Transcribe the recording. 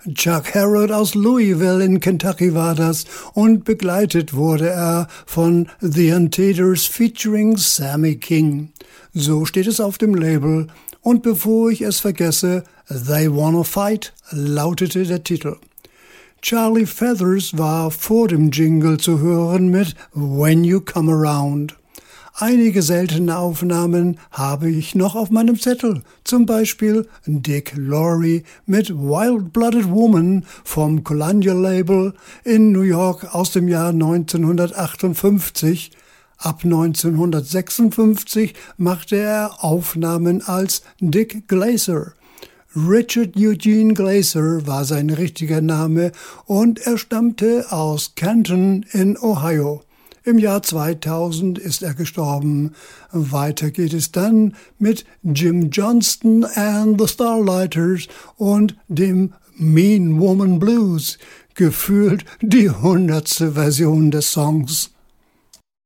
Chuck Harrod aus Louisville in Kentucky war das und begleitet wurde er von The Anteaters featuring Sammy King. So steht es auf dem Label und bevor ich es vergesse, They Wanna Fight lautete der Titel. Charlie Feathers war vor dem Jingle zu hören mit When You Come Around. Einige seltene Aufnahmen habe ich noch auf meinem Zettel, zum Beispiel Dick Lowry mit Wild-Blooded Woman vom Columbia Label in New York aus dem Jahr 1958. Ab 1956 machte er Aufnahmen als Dick Glaser. Richard Eugene Glaser war sein richtiger Name und er stammte aus Canton in Ohio. Im Jahr 2000 ist er gestorben. Weiter geht es dann mit Jim Johnston and the Starlighters und dem Mean Woman Blues, gefühlt die 100. Version des Songs.